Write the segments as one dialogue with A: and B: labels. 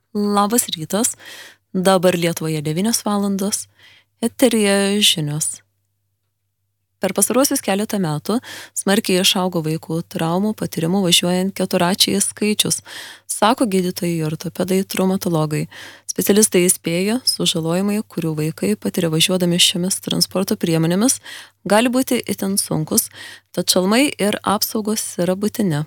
A: Labas rytas, dabar Lietuvoje 9 valandos, eteryje žinios. Per pastaruosius keletą metų smarkiai išaugo vaikų traumų patyrimų važiuojant keturračiais skaičius, sako gydytojai ir ortopedai traumatologai. Specialistai įspėja, sužalojimai, kurių vaikai patiria važiuodami šiomis transporto priemonėmis, gali būti itin sunkus, tad šalmai ir apsaugos yra būtini.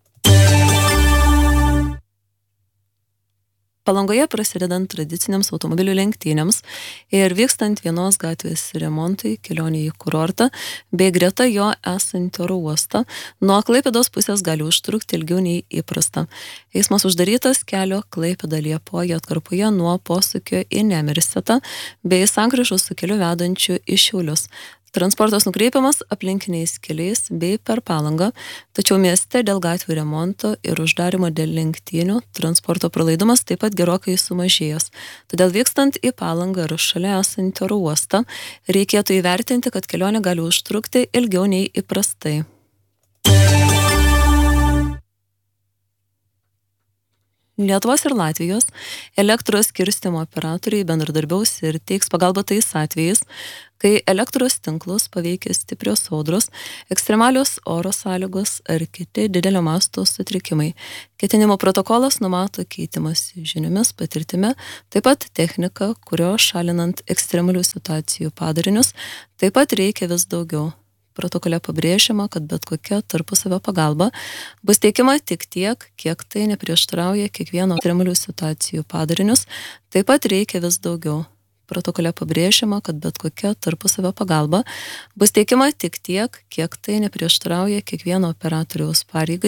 A: Palangoje prasidedant tradiciniams automobilių lenktynėms ir vykstant vienos gatvės remontui, kelionė į kurortą, bei greta jo esantį oro uostą, nuo Klaipėdos pusės gali užtrukti ilgiau nei įprasta. Eismas uždarytas kelio Klaipėda Liepoja atkarpoje nuo posūkio į Nemirsetą bei sankryžos su keliu vedančiu į Šiaulius. Transportas nukreipiamas aplinkiniais keliais bei per Palangą, tačiau mieste dėl gatvių remonto ir uždarimo dėl lenktynių transporto pralaidumas taip pat gerokai sumažėjęs. Todėl vykstant į Palangą ir šalia esantį oro uostą, reikėtų įvertinti, kad kelionė gali užtrukti ilgiau nei įprastai. Lietuvos ir Latvijos elektros skirstymo operatoriai bendradarbiaus ir teiks pagalbą tais atvejais, kai elektros tinklus paveikia stiprios audros, ekstremalios oro sąlygos ar kiti didelio masto sutrikimai. Ketinimo protokolas numato keitimąsi žiniomis, patirtimi, taip pat technika, kurio šalinant ekstremalių situacijų padarinius, taip pat reikia vis daugiau. Protokole pabrėžiama, kad bet kokia tarpusavio pagalba bus teikiama tik tiek, kiek tai neprieštarauja kiekvieno ekstremalių situacijų padarinius, taip pat reikia vis daugiau. Protokole pabrėžiama, kad bet kokia tarpusavio pagalba bus teikiama tik tiek, kiek tai neprieštarauja kiekvieno operatoriaus pareigai